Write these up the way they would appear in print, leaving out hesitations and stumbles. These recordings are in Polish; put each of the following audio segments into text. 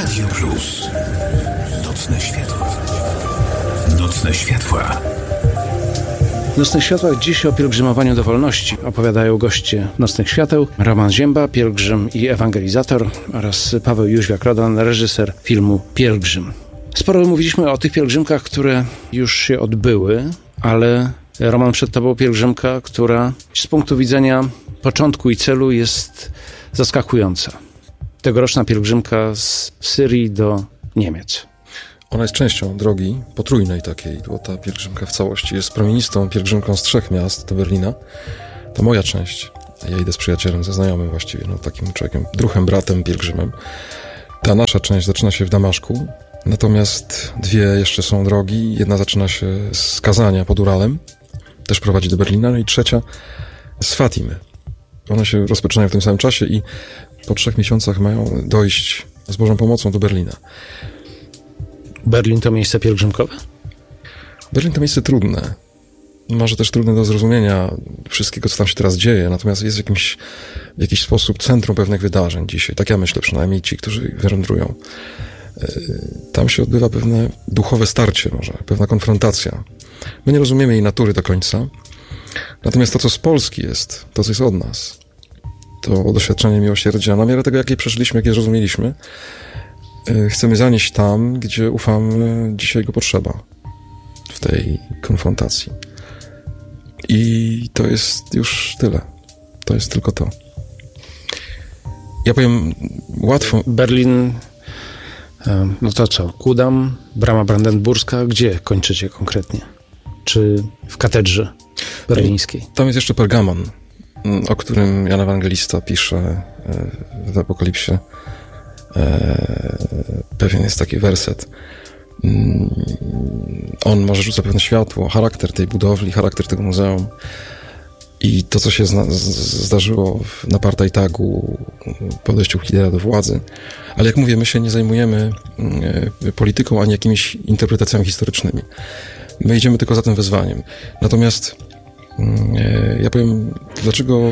Radio Plus. Nocne światła. Nocne światła. W Nocnych Światłach dziś o pielgrzymowaniu do wolności opowiadają goście Nocnych Świateł: Roman Zięba, pielgrzym i ewangelizator, oraz Paweł Jóźwiak-Rodan, reżyser filmu Pielgrzym. Sporo mówiliśmy o tych pielgrzymkach, które już się odbyły, ale Roman, przed tobą pielgrzymka, która z punktu widzenia początku i celu jest zaskakująca. Tegoroczna pielgrzymka z Syrii do Niemiec. Ona jest częścią drogi potrójnej takiej, bo ta pielgrzymka w całości jest promienistą pielgrzymką z 3 miast do Berlina. To moja część. Ja idę z przyjacielem, ze znajomym właściwie, takim człowiekiem, druhem, bratem, pielgrzymem. Ta nasza część zaczyna się w Damaszku, natomiast 2 jeszcze są drogi. Jedna zaczyna się z Kazania pod Uralem, też prowadzi do Berlina, no i 3 z Fatimy. One się rozpoczynają w tym samym czasie i po 3 miesiącach mają dojść z Bożą pomocą do Berlina. Berlin to miejsce pielgrzymkowe? Berlin to miejsce trudne. Może też trudne do zrozumienia wszystkiego, co tam się teraz dzieje, natomiast jest w jakiś sposób centrum pewnych wydarzeń dzisiaj. Tak ja myślę, przynajmniej ci, którzy wędrują. Tam się odbywa pewne duchowe starcie może, pewna konfrontacja. My nie rozumiemy jej natury do końca, natomiast to, co z Polski jest, to, co jest od nas, to doświadczenie miłosierdzia, na miarę tego, jakie przeżyliśmy, jakie zrozumieliśmy, chcemy zanieść tam, gdzie ufamy, dzisiaj go potrzeba w tej konfrontacji. I to jest już tyle. To jest tylko to. Ja powiem łatwo. Berlin, no to co? Kudam, Brama Brandenburska. Gdzie kończycie konkretnie? Czy w katedrze berlińskiej? Tam jest jeszcze Pergamon, o którym Jan Ewangelista pisze w Apokalipsie. Pewien jest taki werset. On może rzuca pewne światło, charakter tej budowli, charakter tego muzeum i to, co się zdarzyło na Parteitagu, podejściu Hitlera do władzy. Ale jak mówię, my się nie zajmujemy polityką ani jakimiś interpretacjami historycznymi. My idziemy tylko za tym wezwaniem. Natomiast ja powiem, dlaczego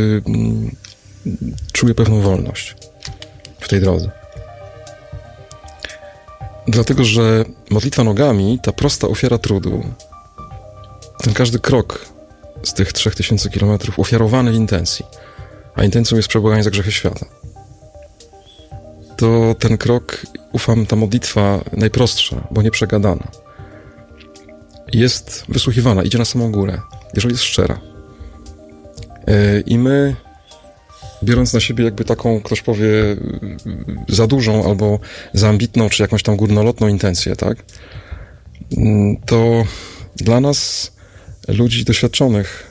czuję pewną wolność w tej drodze. Dlatego, że modlitwa nogami, ta prosta ofiara trudu, ten każdy krok z tych 3000 kilometrów ofiarowany w intencji, a intencją jest przebłaganie za grzechy świata, to ten krok, ufam, ta modlitwa najprostsza, bo nieprzegadana, jest wysłuchiwana, idzie na samą górę, jeżeli jest szczera. I my, biorąc na siebie jakby taką, ktoś powie, za dużą albo za ambitną, czy jakąś tam górnolotną intencję, tak? To dla nas, ludzi doświadczonych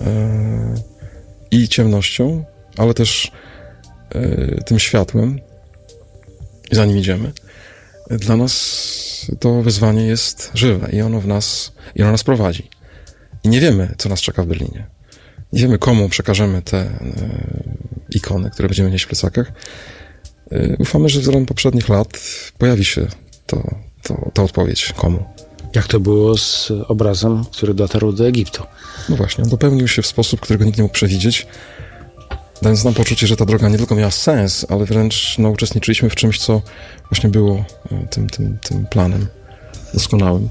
i ciemnością, ale też tym światłem, za nim idziemy, dla nas to wyzwanie jest żywe i ono nas prowadzi. I nie wiemy, co nas czeka w Berlinie. Nie wiemy, komu przekażemy te ikony, które będziemy nieść w plecakach. Ufamy, że wzorem poprzednich lat pojawi się ta odpowiedź, komu. Jak to było z obrazem, który dotarł do Egiptu? No właśnie, on dopełnił się w sposób, którego nikt nie mógł przewidzieć, dając nam poczucie, że ta droga nie tylko miała sens, ale wręcz uczestniczyliśmy w czymś, co właśnie było tym planem doskonałym.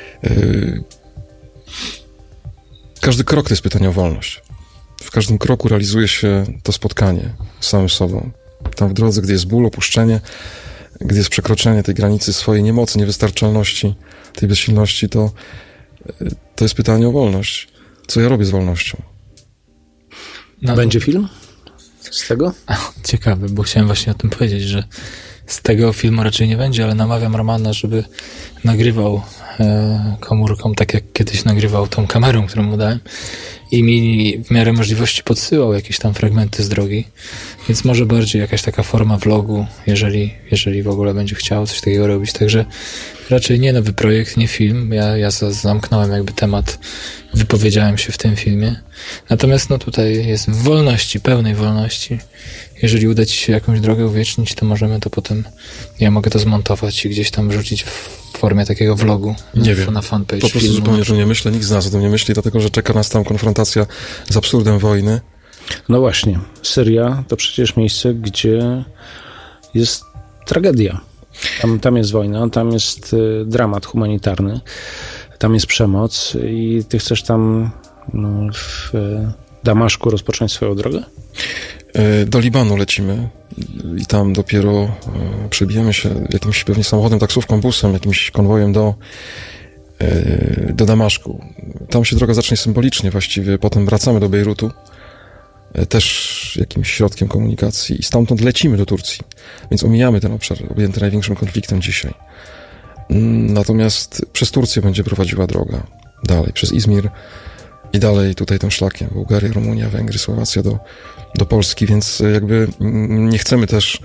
Każdy krok to jest pytanie o wolność. W każdym kroku realizuje się to spotkanie z samym sobą. Tam w drodze, gdy jest ból, opuszczenie, gdy jest przekroczenie tej granicy swojej niemocy, niewystarczalności, tej bezsilności, to jest pytanie o wolność. Co ja robię z wolnością? Będzie film z tego? Ciekawe, bo chciałem właśnie o tym powiedzieć, że z tego filmu raczej nie będzie, ale namawiam Romana, żeby nagrywał komórką, tak jak kiedyś nagrywał tą kamerą, którą mu dałem, i mi w miarę możliwości podsyłał jakieś tam fragmenty z drogi, więc może bardziej jakaś taka forma vlogu, jeżeli w ogóle będzie chciał coś takiego robić, także raczej nie nowy projekt, nie film, ja zamknąłem jakby temat, wypowiedziałem się w tym filmie, natomiast no tutaj jest w wolności, pełnej wolności, jeżeli uda ci się jakąś drogę uwiecznić, to możemy to potem, ja mogę to zmontować i gdzieś tam wrzucić w formie takiego vlogu. Nie wiem. Na fanpage po prostu zupełnie, że nie myślę, nikt z nas o tym nie myśli, dlatego, że czeka nas tam konfrontacja z absurdem wojny. No właśnie, Syria to przecież miejsce, gdzie jest tragedia. Tam jest wojna, tam jest dramat humanitarny, tam jest przemoc i ty chcesz tam w Damaszku rozpocząć swoją drogę? Do Libanu lecimy i tam dopiero przebijemy się jakimś pewnie samochodem, taksówką, busem, jakimś konwojem do Damaszku. Tam się droga zacznie symbolicznie właściwie, potem wracamy do Bejrutu, też jakimś środkiem komunikacji i stamtąd lecimy do Turcji, więc omijamy ten obszar objęty największym konfliktem dzisiaj. Natomiast przez Turcję będzie prowadziła droga dalej, przez Izmir i dalej tutaj tym szlakiem, Bułgaria, Rumunia, Węgry, Słowacja do Polski, więc jakby nie chcemy też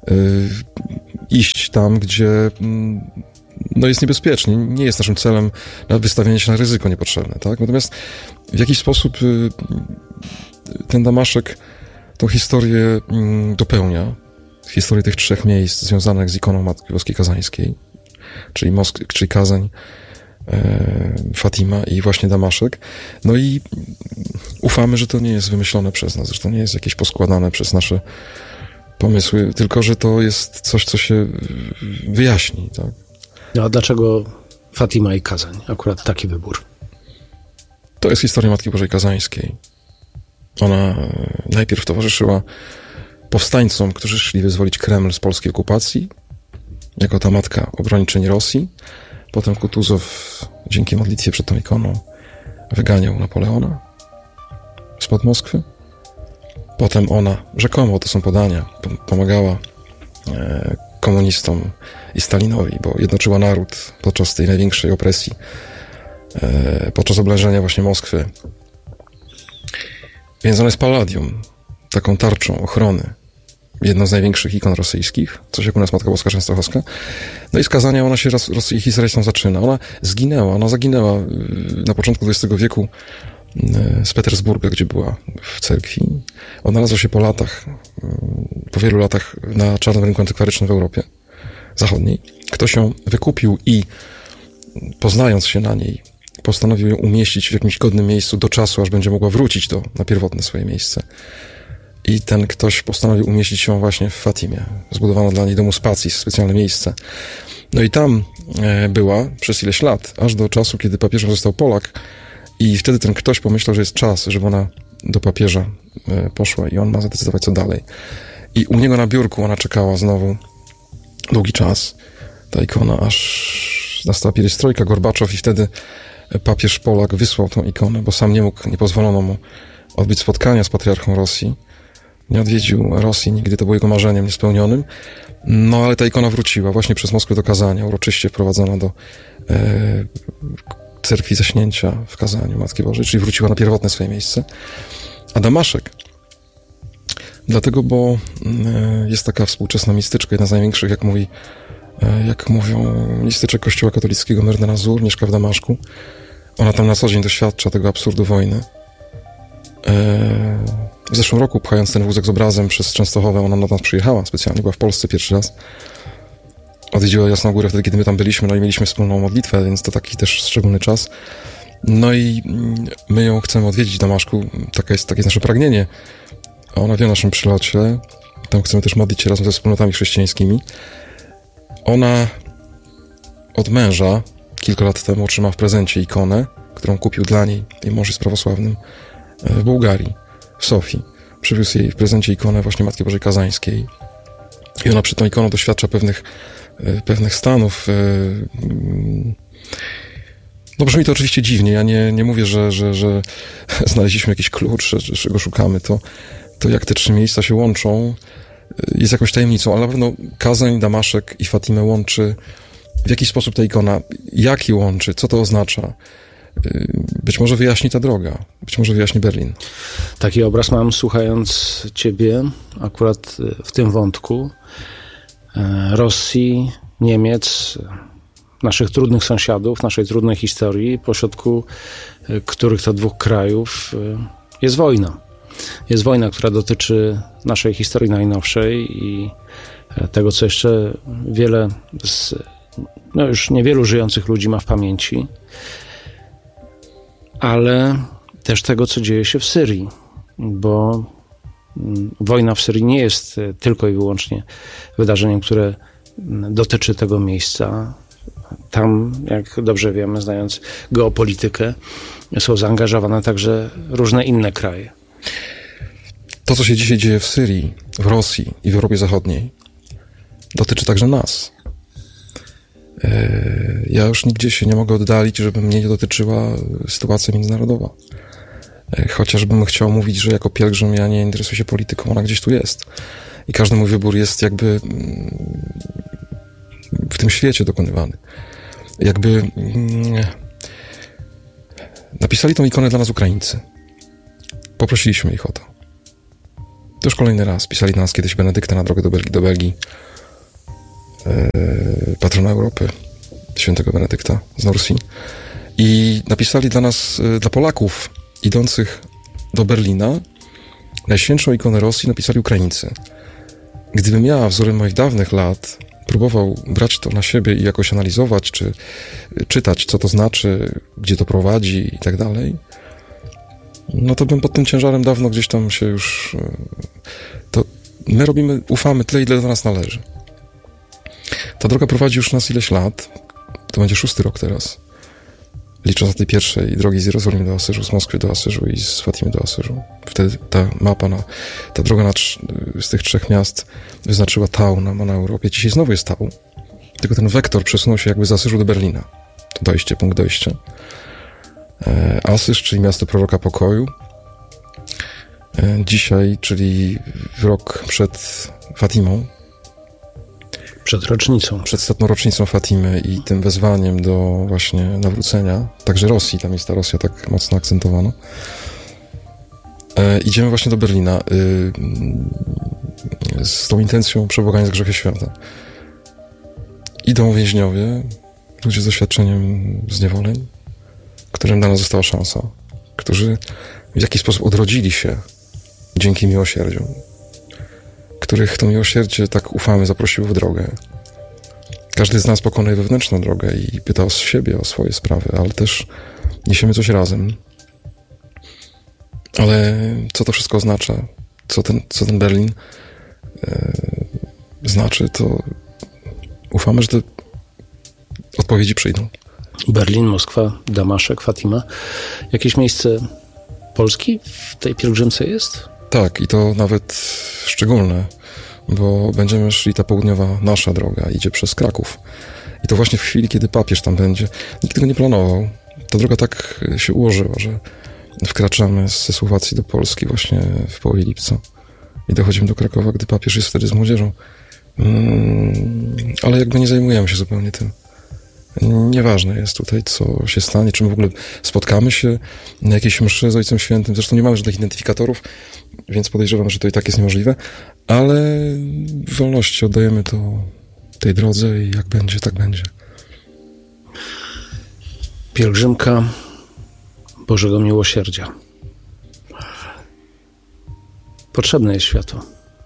iść tam, gdzie jest niebezpiecznie. Nie jest naszym celem wystawienie się na ryzyko niepotrzebne, tak? Natomiast w jakiś sposób ten Damaszek tą historię dopełnia. Historię tych 3 miejsc związanych z ikoną Matki Boskiej Kazańskiej, czyli Kazań, Fatima i właśnie Damaszek. No i ufamy, że to nie jest wymyślone przez nas, że to nie jest jakieś poskładane przez nasze pomysły, tylko że to jest coś, co się wyjaśni, tak? No a dlaczego Fatima i Kazań? Akurat taki wybór. To jest historia Matki Bożej Kazańskiej. Ona najpierw towarzyszyła powstańcom, którzy szli wyzwolić Kreml z polskiej okupacji, jako ta matka obrończyni Rosji. Potem Kutuzow dzięki modlitwie przed tą ikoną wyganiał Napoleona spod Moskwy. Potem ona, rzekomo, to są podania, pomagała komunistom i Stalinowi, bo jednoczyła naród podczas tej największej opresji, podczas oblężenia właśnie Moskwy. Więc ona jest palladium, taką tarczą ochrony, jedną z największych ikon rosyjskich, coś jak u nas Matka Boska Częstochowska. No i z Kazania ona się jej historia tą zaczyna. Ona zaginęła na początku XX wieku z Petersburga, gdzie była w cerkwi. Odnalazła się po wielu latach na czarnym rynku antykwarycznym w Europie Zachodniej. Ktoś ją wykupił i poznając się na niej, postanowił ją umieścić w jakimś godnym miejscu do czasu, aż będzie mogła wrócić na pierwotne swoje miejsce. I ten ktoś postanowił umieścić ją właśnie w Fatimie. Zbudowano dla niej domu spacji, specjalne miejsce. No i tam była przez ileś lat, aż do czasu, kiedy papieżem został Polak. I wtedy ten ktoś pomyślał, że jest czas, żeby ona do papieża poszła i on ma zadecydować, co dalej. I u niego na biurku ona czekała znowu długi czas, ta ikona, aż nastała pierestrojka, Gorbaczow i wtedy papież Polak wysłał tą ikonę, bo sam nie pozwolono mu odbyć spotkania z patriarchą Rosji. Nie odwiedził Rosji nigdy, to było jego marzeniem niespełnionym. No ale ta ikona wróciła właśnie przez Moskwę do Kazania, uroczyście wprowadzona do cerkwi Zaśnięcia w Kazaniu Matki Bożej, czyli wróciła na pierwotne swoje miejsce. A Damaszek, dlatego, bo jest taka współczesna mistyczka, jedna z największych, jak mówią mistyczek Kościoła katolickiego, Myrna Azur, mieszka w Damaszku. Ona tam na co dzień doświadcza tego absurdu wojny. W zeszłym roku, pchając ten wózek z obrazem przez Częstochowę, ona do nas przyjechała specjalnie, była w Polsce pierwszy raz. Odwiedziła Jasną Górę wtedy, kiedy my tam byliśmy, no i mieliśmy wspólną modlitwę, więc to taki też szczególny czas. No i my ją chcemy odwiedzić w Damaszku, takie jest nasze pragnienie. A ona wie o naszym przylocie, tam chcemy też modlić się razem ze wspólnotami chrześcijańskimi. Ona od męża kilka lat temu otrzymała w prezencie ikonę, którą kupił dla niej. Jej mąż jest prawosławnym w Bułgarii, w Sofii. Przywiózł jej w prezencie ikonę właśnie Matki Bożej Kazańskiej. I ona przed tą ikoną doświadcza pewnych stanów. No brzmi to oczywiście dziwnie. Ja nie mówię, że znaleźliśmy jakiś klucz, że go szukamy. To jak te 3 miejsca się łączą, jest jakąś tajemnicą, ale na pewno Kazań, Damaszek i Fatimę łączy w jakiś sposób ta ikona. Jak je łączy? Co to oznacza? Być może wyjaśni ta droga. Być może wyjaśni Berlin. Taki obraz mam, słuchając ciebie, akurat w tym wątku Rosji, Niemiec, naszych trudnych sąsiadów, naszej trudnej historii, pośrodku których to 2 krajów jest wojna. Jest wojna, która dotyczy naszej historii najnowszej i tego, co jeszcze już niewielu żyjących ludzi ma w pamięci, ale też tego, co dzieje się w Syrii, bo wojna w Syrii nie jest tylko i wyłącznie wydarzeniem, które dotyczy tego miejsca. Tam, jak dobrze wiemy, znając geopolitykę, są zaangażowane także różne inne kraje. To, co się dzisiaj dzieje w Syrii, w Rosji i w Europie Zachodniej, dotyczy także nas. Ja już nigdzie się nie mogę oddalić, żeby mnie nie dotyczyła sytuacja międzynarodowa. Chociażbym chciał mówić, że jako pielgrzym ja nie interesuję się polityką, ona gdzieś tu jest. I każdy mój wybór jest jakby w tym świecie dokonywany. Jakby napisali tą ikonę dla nas Ukraińcy. Poprosiliśmy ich o to. To już kolejny raz. Pisali dla nas kiedyś Benedykta na drogę do Belgii. Patrona Europy, świętego Benedykta z Norsi. I napisali dla nas, dla Polaków idących do Berlina, najświętszą ikonę Rosji napisali Ukraińcy. Gdybym ja, wzorem moich dawnych lat, próbował brać to na siebie i jakoś analizować, czy czytać, co to znaczy, gdzie to prowadzi i tak dalej, no to bym pod tym ciężarem dawno gdzieś tam się już... To my ufamy tyle, ile do nas należy. Ta droga prowadzi już nas ileś lat. To będzie 6. rok teraz. Licząc na tej pierwszej drogi z Jerozolimy do Asyżu, z Moskwy do Asyżu i z Fatimy do Asyżu. Wtedy ta mapa, ta droga z tych 3 miast wyznaczyła Tau na Europie. Dzisiaj znowu jest Tau. Tylko ten wektor przesunął się jakby z Asyżu do Berlina. To dojście, punkt dojścia. Asyż, czyli miasto proroka pokoju. Dzisiaj, czyli w rok przed Fatimą, przed rocznicą. Przed 100. rocznicą Fatimy i tym wezwaniem do właśnie nawrócenia, także Rosji, tam jest ta Rosja tak mocno akcentowana. Idziemy właśnie do Berlina z tą intencją przebłagania za grzechy świata. Idą więźniowie, ludzie z doświadczeniem zniewoleń, którym dana została szansa, którzy w jakiś sposób odrodzili się dzięki miłosierdziu, których to miłosierdzie, tak ufamy, zaprosiło w drogę. Każdy z nas pokonuje wewnętrzną drogę i pyta o siebie, o swoje sprawy, ale też niesiemy coś razem. Ale co to wszystko oznacza? Co ten Berlin znaczy, to ufamy, że te odpowiedzi przyjdą. Berlin, Moskwa, Damaszek, Fatima. Jakieś miejsce Polski w tej pielgrzymce jest? Tak, i to nawet szczególne, bo będziemy szli, ta południowa nasza droga idzie przez Kraków. I to właśnie w chwili, kiedy papież tam będzie. Nikt tego nie planował. Ta droga tak się ułożyła, że wkraczamy ze Słowacji do Polski właśnie w połowie lipca i dochodzimy do Krakowa, gdy papież jest wtedy z młodzieżą. Ale jakby nie zajmujemy się zupełnie tym. Nieważne jest tutaj, co się stanie, czy my w ogóle spotkamy się na jakiejś mszy z Ojcem Świętym. Zresztą nie mamy żadnych identyfikatorów, więc podejrzewam, że to i tak jest niemożliwe, ale w wolności oddajemy to tej drodze i jak będzie, tak będzie. Pielgrzymka Bożego Miłosierdzia. Potrzebne jest światło.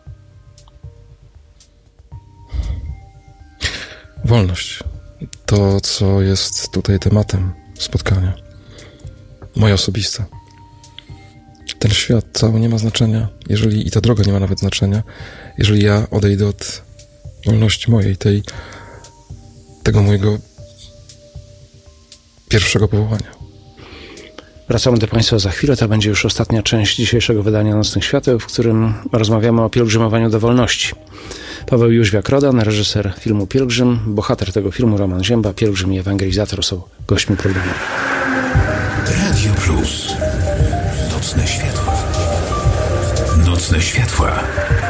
Wolność. To, co jest tutaj tematem spotkania. Moje osobiste. Ten świat cały nie ma znaczenia, i ta droga nie ma nawet znaczenia, jeżeli ja odejdę od wolności mojej, tego mojego pierwszego powołania. Wracamy do Państwa za chwilę. To będzie już ostatnia część dzisiejszego wydania Nocnych Świateł, w którym rozmawiamy o pielgrzymowaniu do wolności. Paweł Jóźwiak-Rodan, reżyser filmu Pielgrzym, bohater tego filmu Roman Ziemba, pielgrzym i ewangelizator są gośćmi programu. Radio Plus. Nocne światła. Nocne światła.